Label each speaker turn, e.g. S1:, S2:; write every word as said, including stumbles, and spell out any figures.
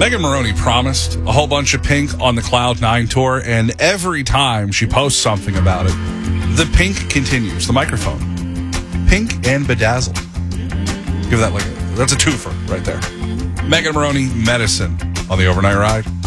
S1: Megan Moroney promised a whole bunch of Pink on the Cloud Nine tour, and every time she posts something about it, the Pink continues. The microphone. Pink and Bedazzled. Give that like a, that's a twofer right there. Megan Moroney, Medicine on the Overnight Ride.